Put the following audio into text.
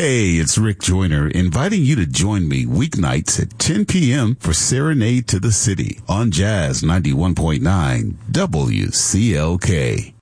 Hey, it's Rick Joyner inviting you to join me weeknights at 10 p.m. for Serenade to the City on Jazz 91.9 WCLK.